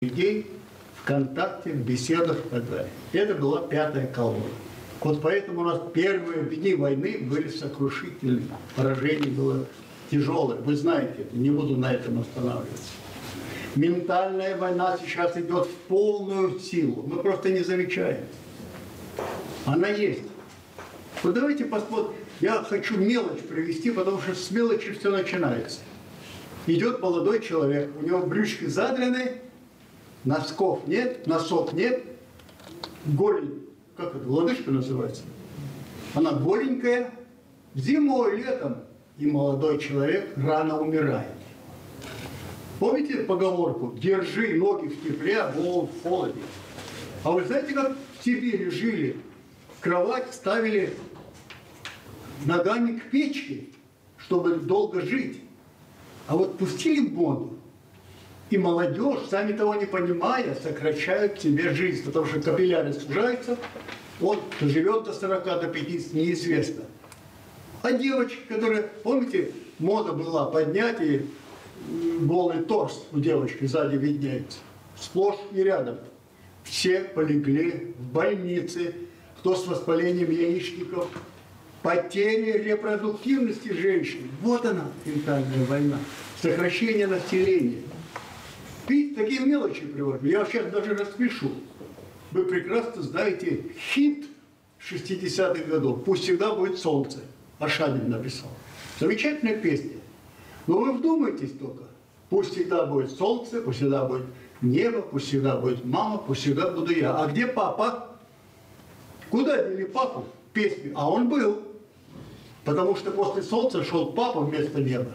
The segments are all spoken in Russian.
людей в контакте, в беседах и так далее. Это была пятая колонна. Вот поэтому у нас первые дни войны были сокрушительны. Поражение было тяжелое. Вы знаете, не буду на этом останавливаться. Ментальная война сейчас идет в полную силу. Мы просто не замечаем. Она есть. Вот давайте посмотрим. Я хочу мелочь привести, потому что с мелочи все начинается. Идет молодой человек, у него брючки задрены, носков нет, носок нет, голень, как это, лодыжка называется, она голенькая, зимой, летом, и молодой человек рано умирает. Помните поговорку «Держи ноги в тепле, а голову в холоде»? А вы знаете, как в Сибири жили? Кровать ставили ногами к печке, чтобы долго жить. А вот пустили моду, и молодежь, сами того не понимая, сокращают себе жизнь, потому что капилляры сужаются, он живет до 40, до 50, неизвестно. А девочки, которые, помните, мода была поднять, и голый торс у девочки сзади виднеется, сплошь и рядом. Все полегли в больнице, кто с воспалением яичников, потеря репродуктивности женщин. Вот она, ментальная война. Сокращение населения. Видите, такие мелочи приводят. Я сейчас даже распишу. Вы прекрасно знаете хит 60-х годов «Пусть всегда будет солнце». Ашанин написал. Замечательная песня. Но вы вдумайтесь только. Пусть всегда будет солнце, пусть всегда будет небо, пусть всегда будет мама, пусть всегда буду я. А где папа? Куда дели папу? Песню. А он был. Потому что после солнца шел папа вместо неба.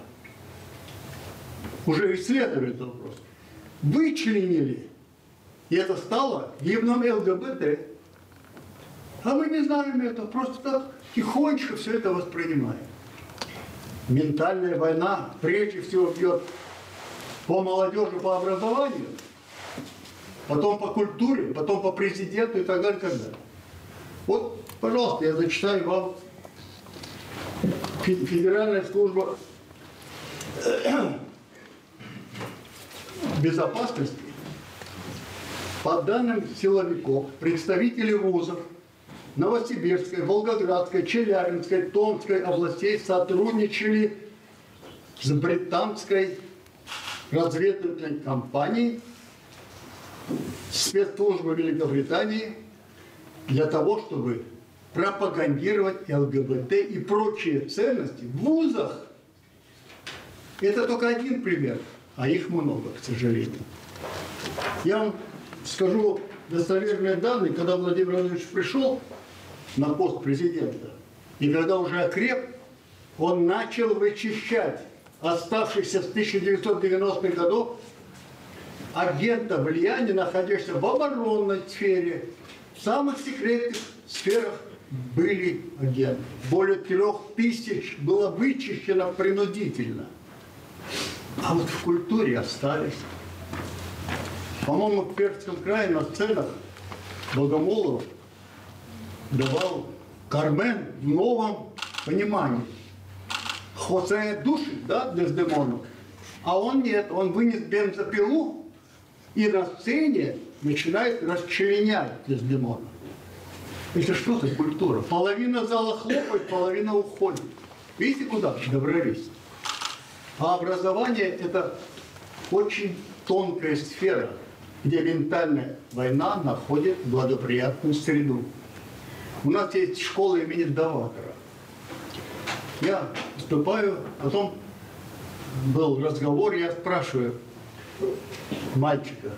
Уже исследовали этот вопрос. Вычленили. И это стало гимном ЛГБТ. А мы не знаем этого. Просто так тихонечко все это воспринимаем. Ментальная война прежде всего бьет по молодежи, по образованию, потом по культуре, потом по президенту и так далее, и так далее. Вот, пожалуйста, я зачитаю вам Федеральная служба безопасности. По данным силовиков, представители вузов Новосибирской, Волгоградской, Челябинской, Томской областей сотрудничали с британской разведывательной компанией, спецслужбой Великобритании для того, чтобы пропагандировать ЛГБТ и прочие ценности в вузах. Это только один пример, а их много, к сожалению. Я вам скажу достоверные данные, когда Владимир Владимирович пришел на пост президента, и когда уже окреп, он начал вычищать оставшихся с 1990-х годов агентов влияния, находящихся в оборонной сфере, в самых секретных сферах были агенты. Более 3000 было вычищено принудительно. А вот в культуре остались. По-моему, в Пермском крае на сценах Богомолов давал Кармен в новом понимании. Хосе душит, да, Дездемону, а он нет, он вынес бензопилу и на сцене начинает расчленять Дездемону. Это что за культура? Половина зала хлопает, половина уходит. Видите, куда добрались? А образование – это очень тонкая сфера, где ментальная война находит благоприятную среду. У нас есть школа имени Даватора. Я выступаю, потом был разговор, я спрашиваю мальчика,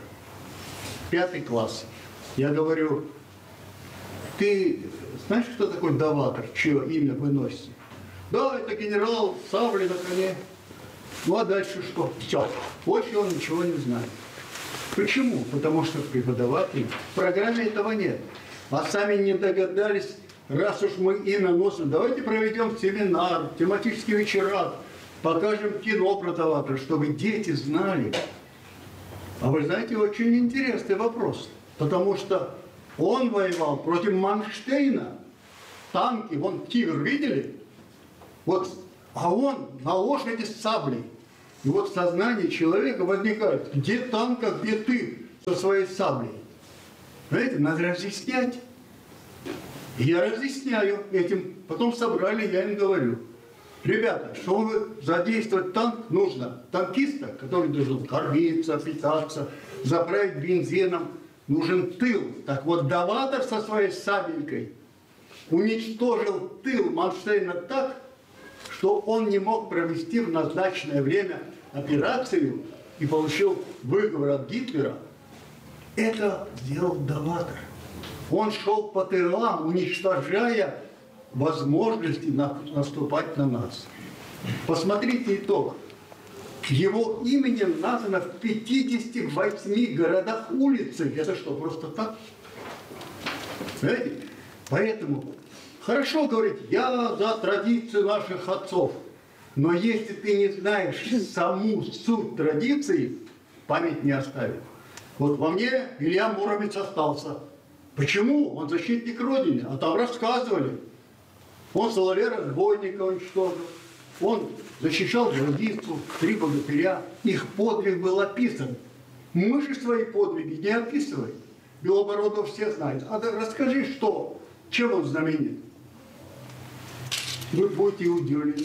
5 класс. Я говорю, ты знаешь, кто такой Даватор, чье имя выносится? Да, это генерал Савли на коне. Ну а дальше что? Все. Больше он ничего не знает. Почему? Потому что преподаватель в программе этого нет. А сами не догадались, раз уж мы имя носим, давайте проведем семинар, тематические вечера, покажем кино про Даватора, чтобы дети знали. А вы знаете, очень интересный вопрос. Потому что он воевал против Манштейна. Танки, вон тигр, видели? Вот, а он на лошади с саблей. И вот в сознании человека возникает, где танк, а где ты? со своей саблей. Знаете, надо разъяснять. И я разъясняю этим. Потом собрали, я им говорю. Ребята, чтобы задействовать танк, нужно танкиста, который должен кормиться, питаться, заправить бензином. Нужен тыл. Так вот, Даватор со своей сабелькой уничтожил тыл Манштейна так, что он не мог провести в назначенное время операцию и получил выговор от Гитлера. Это сделал Даватор. Он шел по тылам, уничтожая возможности наступать на нас. Посмотрите итог. Его именем названо в 58 городах улицы. Это что, просто так? Знаете? Поэтому хорошо говорить, я за традицию наших отцов. Но если ты не знаешь саму суть традиции, память не оставит. Вот во мне Илья Муромец остался. Почему? Он защитник Родины. А там рассказывали. Он Соловей-разбойника уничтожил. Он защищал границу, 3 богатыря. Их подвиг был описан. Мы же свои подвиги не описываем. Белобородов все знают. А ты расскажи, что, чем он знаменит. Вы будете удивлены.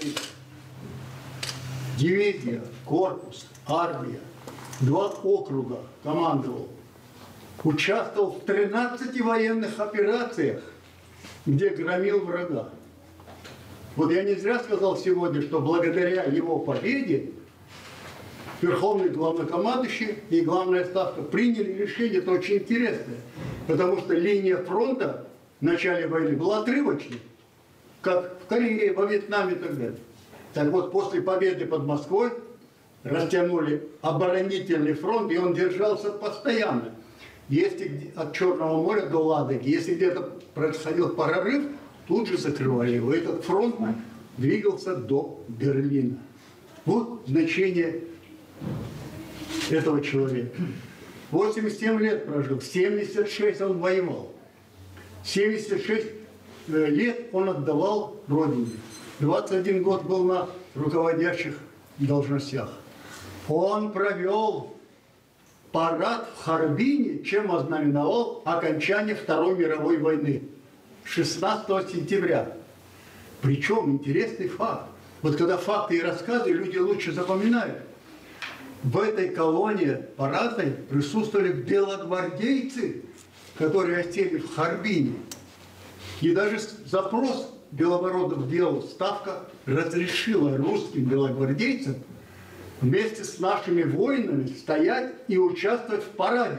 Дивизия, корпус, армия, 2 округа командовал. Участвовал в 13 военных операциях, где громил врага. Вот я не зря сказал сегодня, что благодаря его победе Верховный главнокомандующий и главная ставка приняли решение, это очень интересное, потому что линия фронта в начале войны была отрывочной, как в Корее, во Вьетнаме и так далее. Так вот, после победы под Москвой растянули оборонительный фронт, и он держался постоянно. Если от Черного моря до Ладоги, если где-то происходил прорыв, тут же закрывали его. Этот фронт двигался до Берлина. Вот значение этого человека. 87 лет прожил, 76 он воевал. 76 лет он отдавал Родине. 21 год был на руководящих должностях. Он провел парад в Харбине, чем ознаменовал окончание Второй мировой войны. 16 сентября. Причем интересный факт. Вот когда факты и рассказы люди лучше запоминают. В этой колонии парадной присутствовали белогвардейцы, которые осели в Харбине. И даже запрос Белобородов делал, ставка разрешила русским белогвардейцам вместе с нашими воинами стоять и участвовать в параде.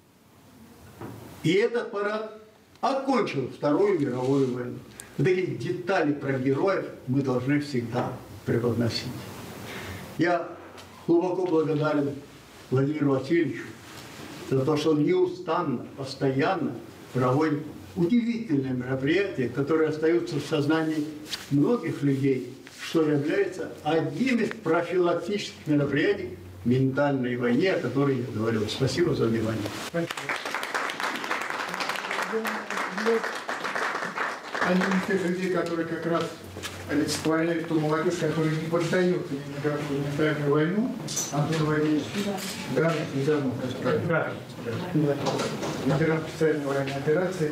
И этот парад окончил Вторую мировую войну. Вот эти детали про героев мы должны всегда преподносить. Я глубоко благодарен Владимиру Васильевичу за то, что он неустанно, постоянно проводит удивительные мероприятия, которые остаются в сознании многих людей, что является одним из профилактических мероприятий в ментальной войне, о которой я говорил. Спасибо за внимание. Они из тех людей, которые как раз олицетворяют ту молодежь, которая не поддается ни на какую ментальную войну. Антон Владимирович, да, недавно, да, ветеран специальной военной операции.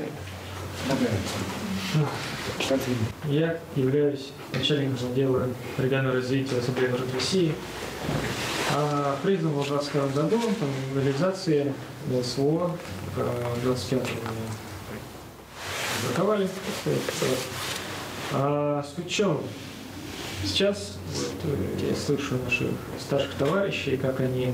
Я являюсь начальником отдела регионального развития Ассамблеи народов России. Признан в 2022 году по мобилизации СВО 25-го браковали. Суть в чем? Сейчас вот, я слышу наших старших товарищей, как они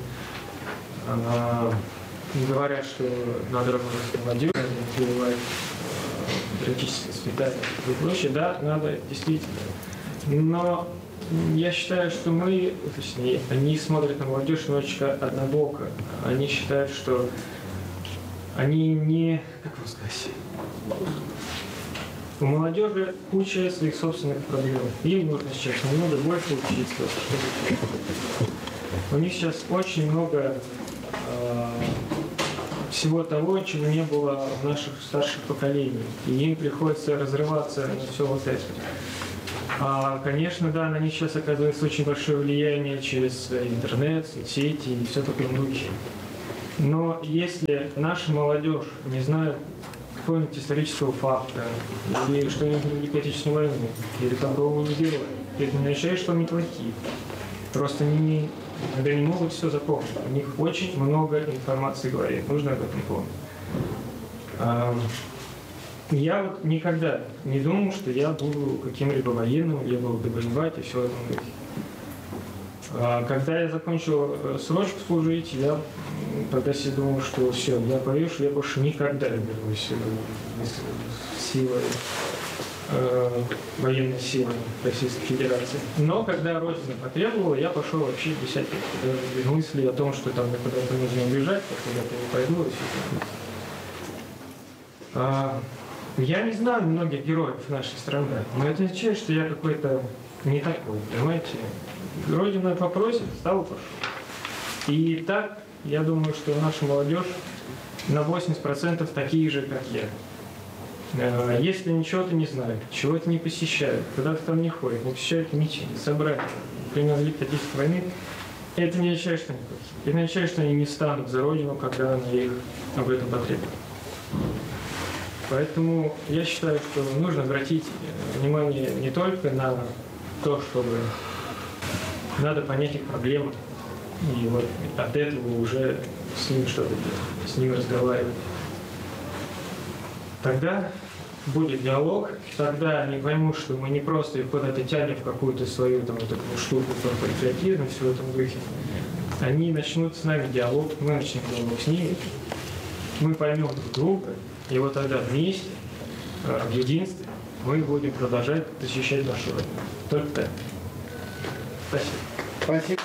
говорят, что надо работать с молодежью, развивать патриотическое воспитание и прочее. Да, надо, действительно. Но я считаю, что мы, точнее, они смотрят на молодежь немножечко однобоко. Они считают, что они не, как вам сказать, у молодежи куча своих собственных проблем. Им нужно сейчас немного больше учиться. У них сейчас очень много всего того, чего не было в наших старших поколениях. И им приходится разрываться на все вот это. Конечно, да, на них сейчас оказывается очень большое влияние через интернет, соцсети и все такое прочее. Но если наша молодежь не знает какого-нибудь исторического факта, или что-нибудь про Великую Отечественную войну, или какого-нибудь героя, это не означает, что они плохие. Просто они иногда не могут все запомнить. У них очень много информации в голове. Нужно об этом помнить. Я вот никогда не думал, что я буду каким-либо военным, я буду воевать и все в этом духе. Когда я закончил срочку служить, я тогда себе думал, что все, я повешу, я больше никогда не вернусь силой, военной силы Российской Федерации. Но когда Родина потребовала, я пошел вообще 10 лет. Без мысли о том, что там куда-то нужно убежать, куда-то не пойду. Я не знаю многих героев нашей страны, но это означает, что я какой-то не такой, понимаете? Родина попросит, встал и пошел. И так, я думаю, что наша молодежь на 80% такие же, как я. Если ничего ты не знают, чего-то не посещают, куда-то там не ходят, не посещают митинги, собрания, например, Великой Отечественной войны, это не означает, что они плохие. Это не означает, что они не станут за Родину, когда она их об этом потребует. Поэтому я считаю, что нужно обратить внимание не только на то, чтобы надо понять их проблемы, и вот от этого уже с ними что-то делать, с ними разговаривать. Тогда будет диалог, тогда они поймут, что мы не просто их куда-то тянем в какую-то свою там, вот такую штуку, про патриотизм, все в этом духе. Они начнут с нами диалог, мы начнем диалог с ними, мы поймем друг друга, и вот тогда вместе, в единстве, мы будем продолжать защищать нашу Родину. Только так. Спасибо. Спасибо.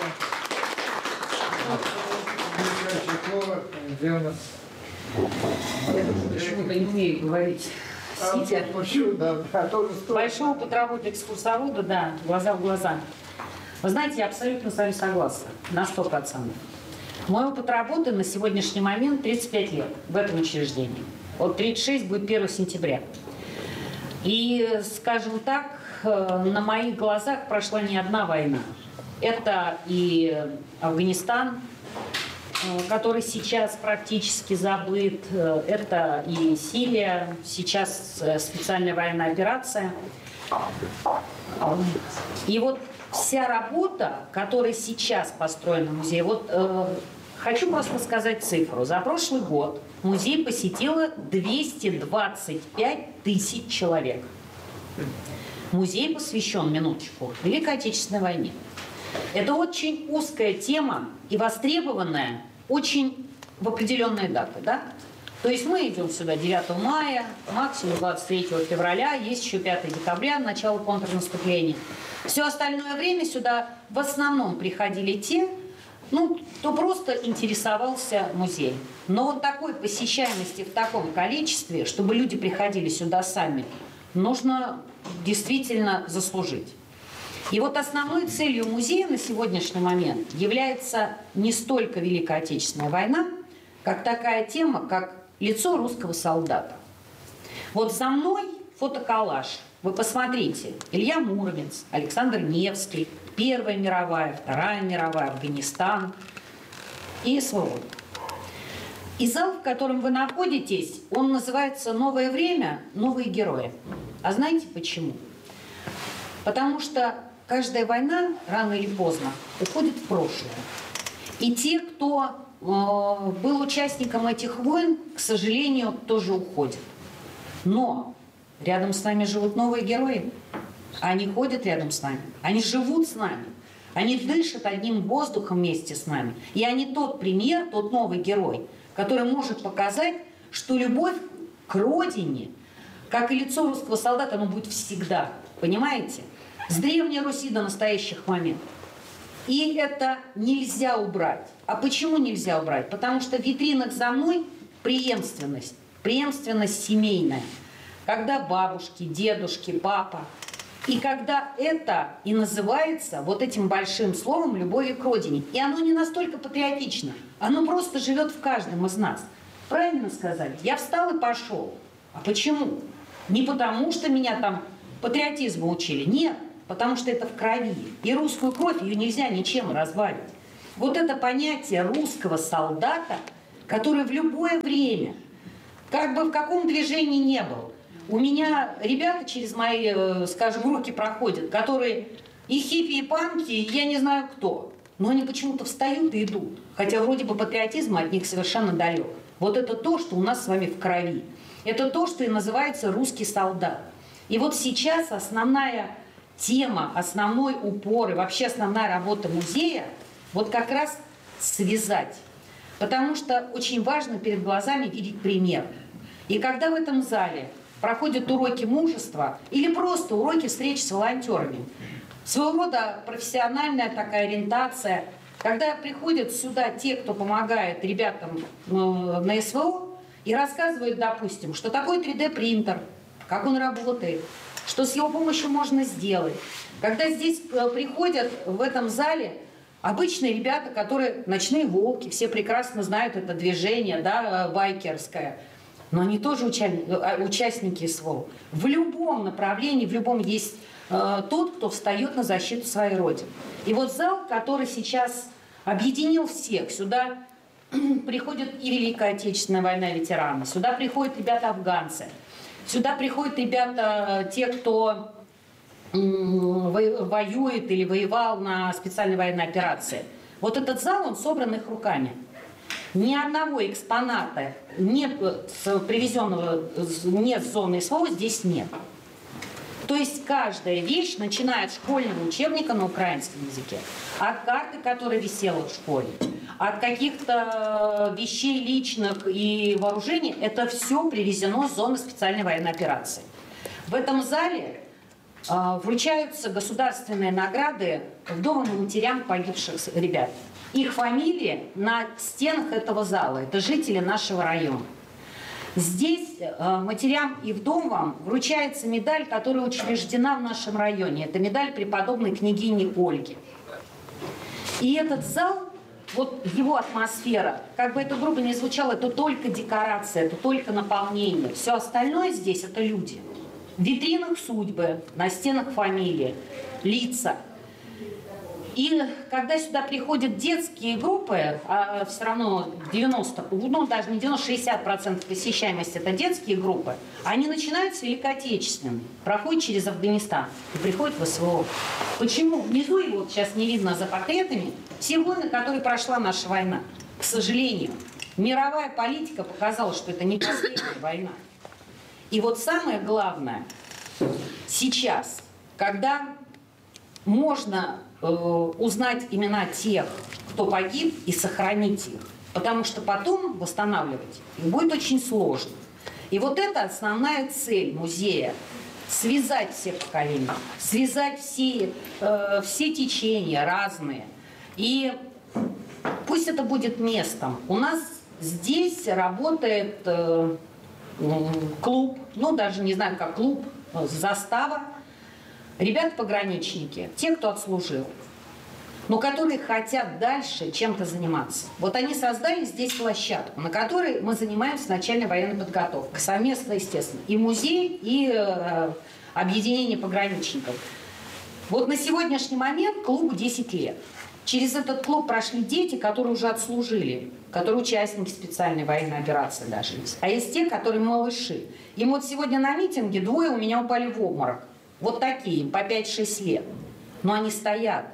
Слово где у нас? Почему-то не умею говорить. Сидя. Большой опыт работы экскурсовода, да, глаза в глаза. Вы знаете, я абсолютно с вами согласна, на 100%. Мой опыт работы на сегодняшний момент 35 лет в этом учреждении. Вот 36 будет 1 сентября. И, скажем так, на моих глазах прошла не одна война. Это и Афганистан, который сейчас практически забыт, это и Сирия, сейчас специальная военная операция. И вот вся работа, которая сейчас построена в музее, вот хочу просто сказать цифру. За прошлый год музей посетило 225 тысяч человек. Музей посвящен, минуточку, Великой Отечественной войне. Это очень узкая тема и востребованная очень в определенные даты, да? То есть мы идем сюда 9 мая, максимум 23 февраля, есть еще 5 декабря, начало контрнаступления. Все остальное время сюда в основном приходили те, кто просто интересовался музеем. Но вот такой посещаемости в таком количестве, чтобы люди приходили сюда сами, нужно действительно заслужить. И вот основной целью музея на сегодняшний момент является не столько Великая Отечественная война, как такая тема, как лицо русского солдата. Вот за мной фотоколлаж. Вы посмотрите. Илья Муромец, Александр Невский, Первая мировая, Вторая мировая, Афганистан и свобода. И зал, в котором вы находитесь, он называется «Новое время. Новые герои». А знаете почему? Потому что каждая война рано или поздно уходит в прошлое. И те, кто был участником этих войн, к сожалению, тоже уходят. Но рядом с нами живут новые герои. Они ходят рядом с нами. Они живут с нами. Они дышат одним воздухом вместе с нами. И они тот пример, тот новый герой, который может показать, что любовь к родине, как и лицо русского солдата, оно будет всегда. Понимаете? С Древней Руси до настоящих моментов. И это нельзя убрать. А почему нельзя убрать? Потому что в витринах за мной преемственность. Преемственность семейная. Когда бабушки, дедушки, папа. И когда это и называется вот этим большим словом «любовью к родине». И оно не настолько патриотично. Оно просто живет в каждом из нас. Правильно сказали? Я встал и пошел. А почему? Не потому, что меня там патриотизму учили. Нет. Потому что это в крови. И русскую кровь, ее нельзя ничем разбавить. Вот это понятие русского солдата, который в любое время, как бы в каком движении не был, у меня ребята через мои, скажем, руки проходят, которые и хиппи, и панки, и я не знаю кто, но они почему-то встают и идут, хотя вроде бы патриотизм от них совершенно далек. Вот это то, что у нас с вами в крови. Это то, что и называется русский солдат. И вот сейчас основная тема, основной упор и вообще основная работа музея вот как раз связать. Потому что очень важно перед глазами видеть пример. И когда в этом зале проходят уроки мужества или просто уроки встреч с волонтерами, своего рода профессиональная такая ориентация, когда приходят сюда те, кто помогает ребятам на СВО и рассказывают, допустим, что такое 3D-принтер, как он работает, что с его помощью можно сделать. Когда здесь приходят в этом зале обычные ребята, которые ночные волки, все прекрасно знают это движение, да, байкерское, но они тоже участники СВО. В любом направлении, в любом есть тот, кто встает на защиту своей Родины. И вот зал, который сейчас объединил всех, сюда приходят и Великая Отечественная война ветераны, сюда приходят ребята-афганцы, сюда приходят ребята, те, кто воюет или воевал на специальной военной операции. Вот этот зал, он собран их руками. Ни одного экспоната, привезенного не с зоны СВО, здесь нет. То есть каждая вещь, начиная от школьного учебника на украинском языке, от карты, которая висела в школе, от каких-то вещей личных и вооружений, это все привезено с зоны специальной военной операции. В этом зале вручаются государственные награды вдовам и матерям погибших ребят. Их фамилии на стенах этого зала. Это жители нашего района. Здесь матерям и вдовам вручается медаль, которая учреждена в нашем районе. Это медаль преподобной княгини Ольги. И этот зал, вот его атмосфера, как бы это грубо ни звучало, это только декорация, это только наполнение. Все остальное здесь – это люди. В витринах судьбы, на стенах фамилии, лица. И когда сюда приходят детские группы, а все равно 90, ну даже не 90, 60% посещаемости это детские группы, они начинают с Великой Отечественной, проходят через Афганистан и приходят в СВО. Почему? Внизу его вот сейчас не видно за портретами, все войны, которые прошла наша война. К сожалению, мировая политика показала, что это не последняя война. И вот самое главное сейчас, когда можно узнать имена тех, кто погиб, и сохранить их. Потому что потом восстанавливать их будет очень сложно. И вот это основная цель музея. Связать все поколения, связать все течения разные. И пусть это будет местом. У нас здесь работает клуб, ну даже не знаю как клуб, застава. Ребята-пограничники, те, кто отслужил, но которые хотят дальше чем-то заниматься. Вот они создали здесь площадку, на которой мы занимаемся начальной военной подготовкой. Совместно, естественно, и музей, и объединение пограничников. Вот на сегодняшний момент клубу 10 лет. Через этот клуб прошли дети, которые уже отслужили, которые участники специальной военной операции даже есть. А есть те, которые малыши. Им вот сегодня на митинге двое у меня упали в обморок. Вот такие, по 5-6 лет. Но они стоят.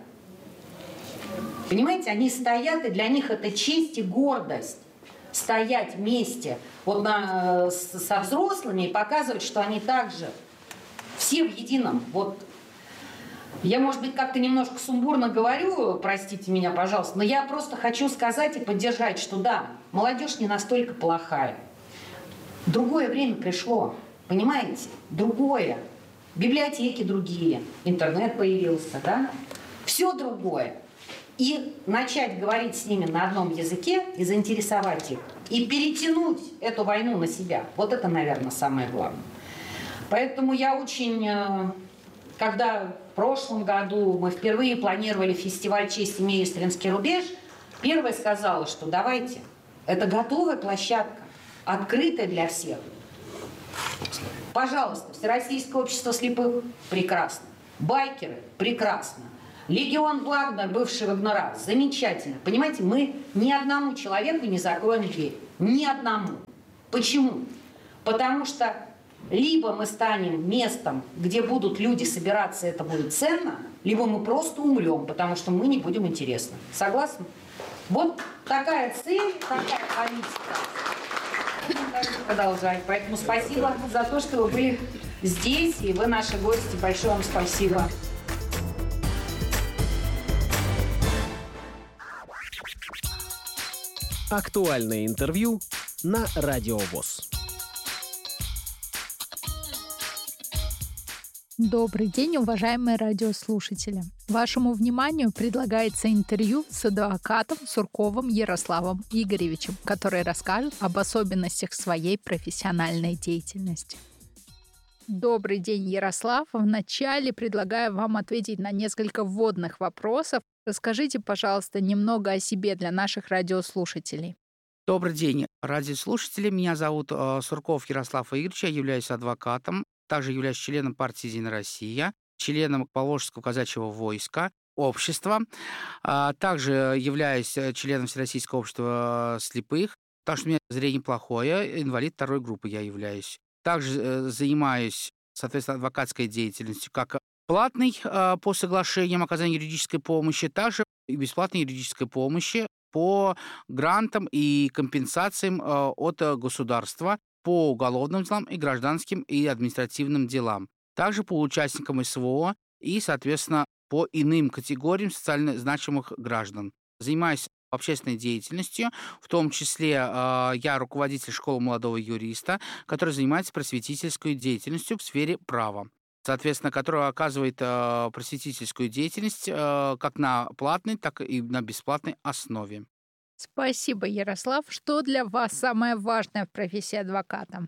Понимаете, они стоят, и для них это честь и гордость. Стоять вместе вот со взрослыми и показывать, что они также все в едином. Вот. Я, может быть, как-то немножко сумбурно говорю, простите меня, пожалуйста, но я просто хочу сказать и поддержать, что да, молодежь не настолько плохая. Другое время пришло, понимаете? Другое. Библиотеки другие, интернет появился, да? Все другое. И начать говорить с ними на одном языке и заинтересовать их. И перетянуть эту войну на себя. Вот это, наверное, самое главное. Поэтому я очень... Когда в прошлом году мы впервые планировали фестиваль «Честь имея Истринский рубеж», первая сказала, что давайте, это готовая площадка, открытая для всех. Пожалуйста, Всероссийское общество слепых – прекрасно. Байкеры – прекрасно. Легион Вагнер, бывший Вагнера – замечательно. Понимаете, мы ни одному человеку не закроем дверь. Ни одному. Почему? Потому что либо мы станем местом, где будут люди собираться, это будет ценно, либо мы просто умрем, потому что мы не будем интересны. Согласны? Вот такая цель, такая политика. Продолжать. Поэтому спасибо за то, что вы были здесь, и вы наши гости. Большое вам спасибо. Актуальное интервью на Радио ВОС. Добрый день, уважаемые радиослушатели. Вашему вниманию предлагается интервью с адвокатом Сурковым Ярославом Игоревичем, который расскажет об особенностях своей профессиональной деятельности. Добрый день, Ярослав. Вначале предлагаю вам ответить на несколько вводных вопросов. Расскажите, пожалуйста, немного о себе для наших радиослушателей. Добрый день, радиослушатели. Меня зовут Сурков Ярослав Игоревич. Я являюсь адвокатом. Также являюсь членом партии «Единая Россия», членом Поволжского казачьего войска, общества. Также являюсь членом Всероссийского общества слепых, потому что у меня зрение плохое, инвалид второй группы я являюсь. Также занимаюсь, соответственно, адвокатской деятельностью как платной по соглашениям оказания юридической помощи, также и бесплатной юридической помощи по грантам и компенсациям от государства по уголовным делам и гражданским и административным делам. Также по участникам СВО и, соответственно, по иным категориям социально значимых граждан. Занимаюсь общественной деятельностью, в том числе я руководитель школы молодого юриста, который занимается просветительской деятельностью в сфере права. Соответственно, который оказывает просветительскую деятельность как на платной, так и на бесплатной основе. Спасибо, Ярослав. Что для вас самое важное в профессии адвоката?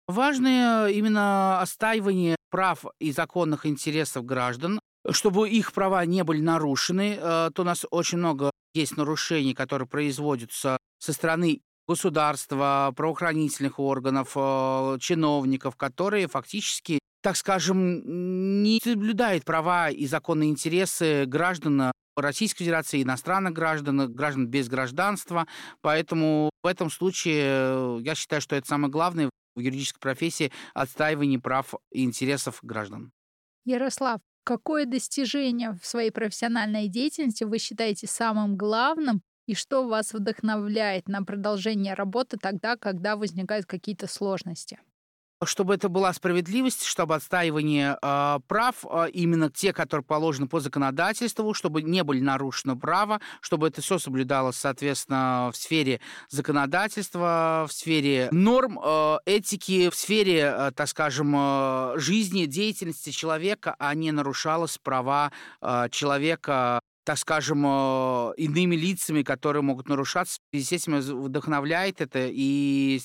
Важное именно отстаивание прав и законных интересов граждан, чтобы их права не были нарушены. То у нас очень много есть нарушений, которые производятся со стороны государства, правоохранительных органов, чиновников, которые фактически, так скажем, не соблюдают права и законные интересы граждан Российской Федерации, иностранных граждан, граждан без гражданства. Поэтому в этом случае я считаю, что это самое главное в юридической профессии – отстаивание прав и интересов граждан. Ярослав, какое достижение в своей профессиональной деятельности вы считаете самым главным и что вас вдохновляет на продолжение работы тогда, когда возникают какие-то сложности? Чтобы это была справедливость, чтобы отстаивание прав, именно те, которые положены по законодательству, чтобы не были нарушены права, чтобы это все соблюдалось, соответственно, в сфере законодательства, в сфере норм, этики, в сфере, так скажем, жизни, деятельности человека, а не нарушалось права человека, так скажем, иными лицами, которые могут нарушаться. В связи с этим вдохновляет это, и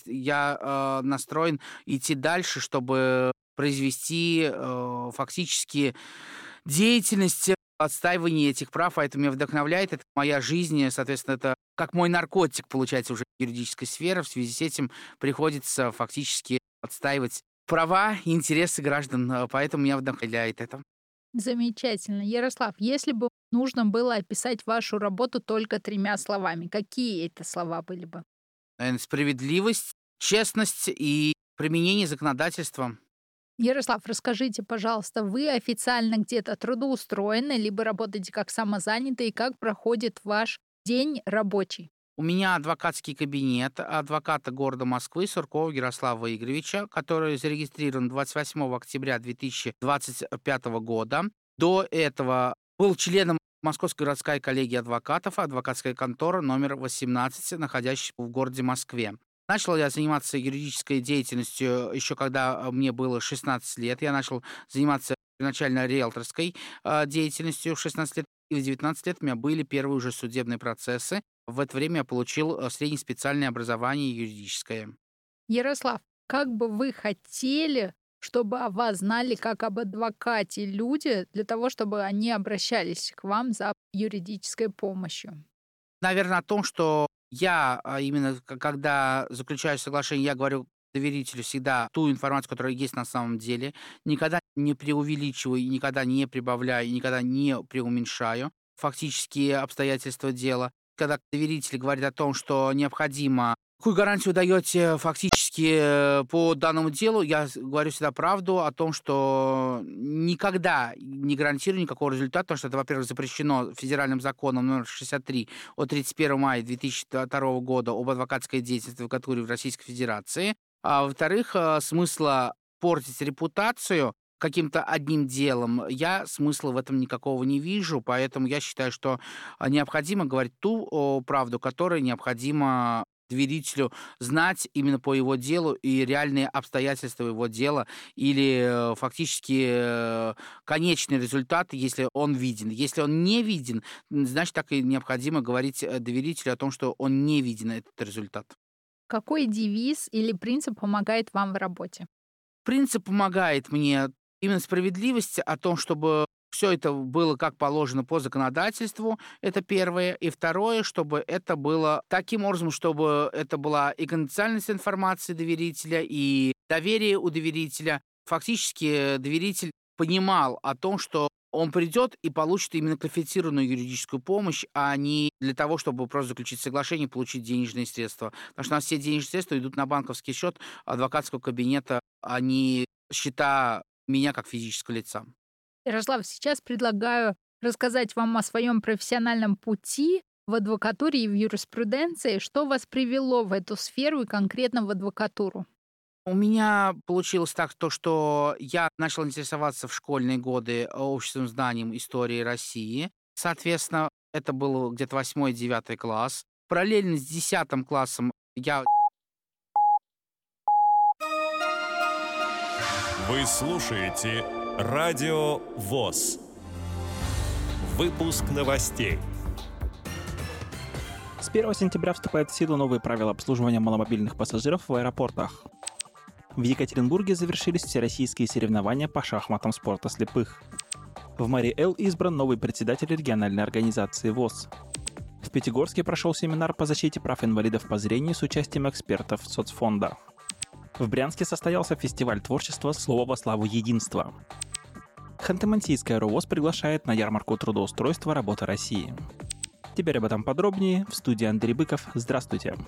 я настроен идти дальше, чтобы произвести фактически деятельность отстаивания этих прав, поэтому меня вдохновляет. Это моя жизнь, соответственно, это как мой наркотик, получается, уже юридической сферы. В связи с этим приходится фактически отстаивать права и интересы граждан, поэтому меня вдохновляет это. Замечательно. Ярослав, если бы нужно было описать вашу работу только 3 словами, какие это слова были бы? Наверное, справедливость, честность и применение законодательства. Ярослав, расскажите, пожалуйста, вы официально где-то трудоустроены, либо работаете как самозанятый, и как проходит ваш день рабочий? У меня адвокатский кабинет адвоката города Москвы Суркова Ярослава Игоревича, который зарегистрирован 28 октября 2025 года. До этого был членом Московской городской коллегии адвокатов, адвокатская контора номер 18, находящаяся в городе Москве. Начал я заниматься юридической деятельностью еще когда мне было 16 лет. Я начал заниматься изначально риэлторской деятельностью в 16 лет. И в 19 лет у меня были первые уже судебные процессы. В это время я получил среднеспециальное образование юридическое. Ярослав, как бы вы хотели, чтобы о вас знали как об адвокате люди, для того, чтобы они обращались к вам за юридической помощью? Наверное, о том, что я именно, когда заключаю соглашение, я говорю доверителю всегда ту информацию, которая есть на самом деле. Никогда не преувеличиваю, никогда не прибавляю, никогда не преуменьшаю фактические обстоятельства дела. Когда доверитель говорит о том, что необходимо Какую гарантию даете фактически по данному делу? Я говорю всегда правду о том, что никогда не гарантирую никакого результата, потому что это, во-первых, запрещено федеральным законом номер 63 от 31 мая 2002 года об адвокатской деятельности в адвокатуре в Российской Федерации. А во-вторых, смысла портить репутацию каким-то одним делом, я смысла в этом никакого не вижу, поэтому я считаю, что необходимо говорить ту правду, которая необходима доверителю знать именно по его делу и реальные обстоятельства его дела или фактически конечный результат, если он виден. Если он не виден, значит, так и необходимо говорить доверителю о том, что он не виден, этот результат. Какой девиз или принцип помогает вам в работе? Принцип помогает мне именно справедливость о том, чтобы все это было как положено по законодательству, это первое. И второе, чтобы это было таким образом, чтобы это была и конфиденциальность информации доверителя, и доверие у доверителя. Фактически доверитель понимал о том, что он придет и получит именно квалифицированную юридическую помощь, а не для того, чтобы просто заключить соглашение и получить денежные средства. Потому что у нас все денежные средства идут на банковский счет адвокатского кабинета, а не счета меня как физического лица. Ярослав, сейчас предлагаю рассказать вам о своем профессиональном пути в адвокатуре и в юриспруденции. Что вас привело в эту сферу и конкретно в адвокатуру? У меня получилось так, что я начал интересоваться в школьные годы обществом знанием истории России. Соответственно, это был где-то 8-9 класс. Параллельно с 10 классом я... Вы слушаете Радио ВОС. Выпуск новостей. С 1 сентября вступают в силу новые правила обслуживания маломобильных пассажиров в аэропортах. В Екатеринбурге завершились всероссийские соревнования по шахматам спорта слепых. В Мари-Эл избран новый председатель региональной организации ВОС. В Пятигорске прошел семинар по защите прав инвалидов по зрению с участием экспертов соцфонда. В Брянске состоялся фестиваль творчества «Слово во славу единства». Ханты-Мансийская РУВОЗ приглашает на ярмарку трудоустройства «Работа России». Теперь об этом подробнее. В студии Андрей Быков. Здравствуйте.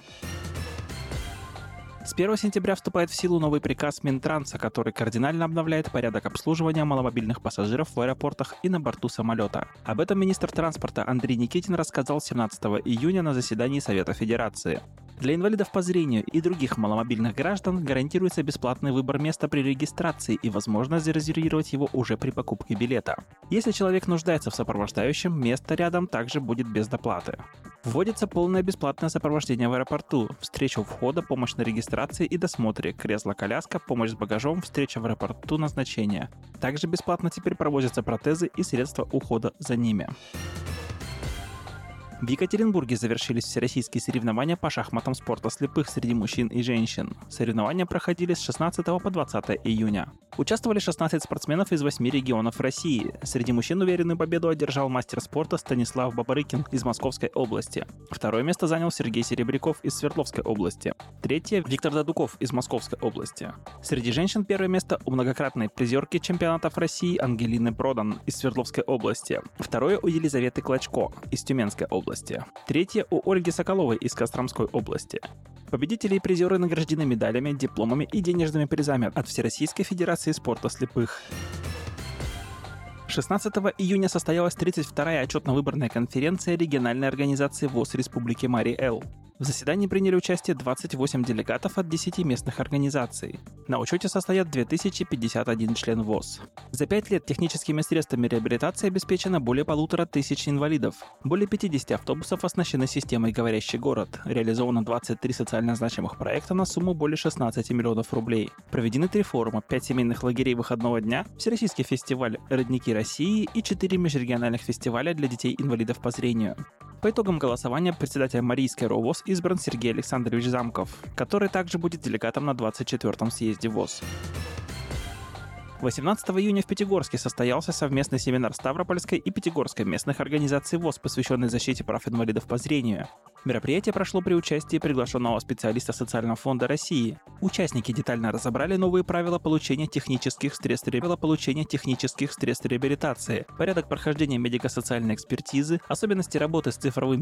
С 1 сентября вступает в силу новый приказ Минтранса, который кардинально обновляет порядок обслуживания маломобильных пассажиров в аэропортах и на борту самолета. Об этом министр транспорта Андрей Никитин рассказал 17 июня на заседании Совета Федерации. Для инвалидов по зрению и других маломобильных граждан гарантируется бесплатный выбор места при регистрации и возможность зарезервировать его уже при покупке билета. Если человек нуждается в сопровождающем, место рядом также будет без доплаты. Вводится полное бесплатное сопровождение в аэропорту, встреча у входа, помощь на регистрации и досмотре, кресло-коляска, помощь с багажом, встреча в аэропорту, назначение. Также бесплатно теперь проводятся протезы и средства ухода за ними. В Екатеринбурге завершились всероссийские соревнования по шахматам спорта слепых среди мужчин и женщин. Соревнования проходили с 16 по 20 июня. Участвовали 16 спортсменов из 8 регионов России. Среди мужчин уверенную победу одержал мастер спорта Станислав Бабарыкин из Московской области. Второе место занял Сергей Серебряков из Свердловской области. Третье – Виктор Дадуков из Московской области. Среди женщин первое место у многократной призерки чемпионатов России Ангелины Продан из Свердловской области. Второе – у Елизаветы Клочко из Тюменской области. Третье у Ольги Соколовой из Костромской области. Победители и призеры награждены медалями, дипломами и денежными призами от Всероссийской Федерации спорта слепых. 16 июня состоялась 32-я отчетно-выборная конференция региональной организации ВОС Республики Мари-Эл. В заседании приняли участие 28 делегатов от 10 местных организаций. На учете состоят 2051 член ВОС. За 5 лет техническими средствами реабилитации обеспечено более 1500 инвалидов. Более 50 автобусов оснащены системой «Говорящий город». Реализовано 23 социально значимых проекта на сумму более 16 миллионов рублей. Проведены 3 форума, 5 семейных лагерей выходного дня, Всероссийский фестиваль «Родники России» и 4 межрегиональных фестиваля для детей-инвалидов по зрению. По итогам голосования председателем Марийской РОВОЗ избран Сергей Александрович Замков, который также будет делегатом на 24-м съезде ВОС. 18 июня в Пятигорске состоялся совместный семинар Ставропольской и Пятигорской местных организаций ВОС, посвященный защите прав инвалидов по зрению. Мероприятие прошло при участии приглашенного специалиста Социального фонда России. Участники детально разобрали новые правила получения технических средств реабилитации, порядок прохождения медико-социальной экспертизы, особенности работы с цифровыми